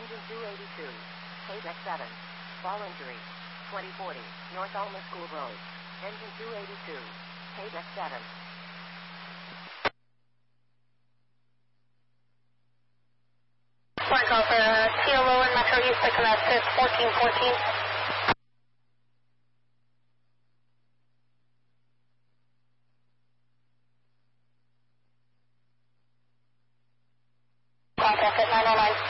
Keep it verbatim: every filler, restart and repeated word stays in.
Engine two eighty-two. Paydeck seven. Fall injury. twenty forty. North Alma School Road. Engine two eighty-two. Paydeck seven. One call for uh, T L O and Metro East, picking up to fourteen fourteen. Contact at nine oh nine.